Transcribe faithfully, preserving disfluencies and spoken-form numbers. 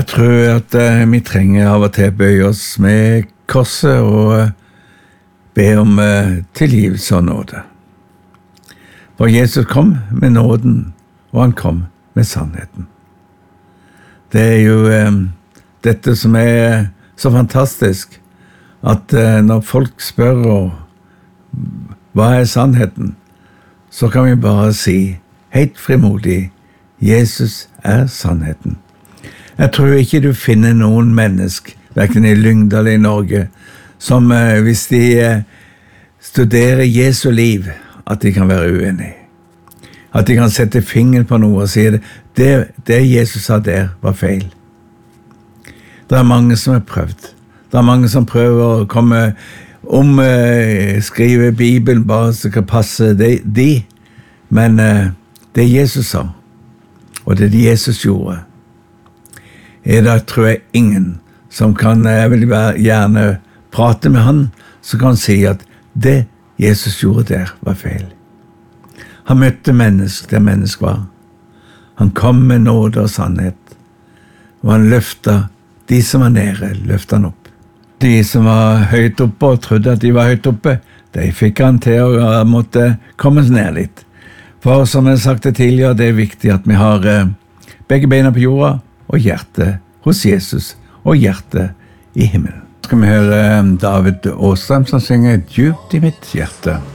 Jeg tror at eh, vi trenger av og til bøye oss med korset og eh, be om eh, tilgivelse og nåde. For Jesus kom med nåden, og han kom med sannheten. Det er jo eh, dette som er så fantastisk, at eh, når folk spør og, hva er sannheten, så kan vi bare si helt frimodig, Jesus er sannheten. Jeg tror ikke du finner noen mennesk, hverken i Lyngdal i Norge, som eh, hvis de eh, studerer Jesu liv, at de kan være uenige. At de kan sette fingeren på noe og si det, det, det Jesus sa der var feil. Det er mange som har prøvd. Det er mange som prøver å komme om, eh, skrive Bibelen bare så kan passe de, de. Men eh, det Jesus sa, og det Jesus gjorde, er det, tror jeg, ingen som kan, jeg vil være, gjerne prate med han, som kan si at det Jesus gjorde der var feil. Han møtte mennesk der mennesk var. Han kom med nåde og sannhet, og han løftet de som var nede, løftet han opp. De som var høyt oppe og trodde at de var høyt oppe, de fikk han til å måtte komme ned litt. For som jeg sagt det tidligere, det er viktig at vi har begge beina på jorda, og hjertet hos Jesus, og hjertet i himmelen. Skal vi høre David Åstrøm som synger «Djupt i mitt hjerte».